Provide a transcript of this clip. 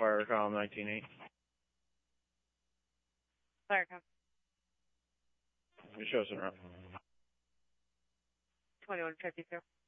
fire column 19.8. Fire column. It shows it around. 2152.